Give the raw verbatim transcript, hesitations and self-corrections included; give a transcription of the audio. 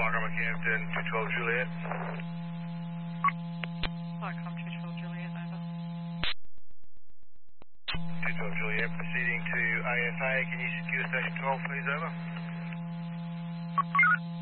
Parker Campton, two twelve Juliet. Parker two twelve Juliet, over. two twelve Juliet, proceeding to A F A. Can you secure station twelve, please, over?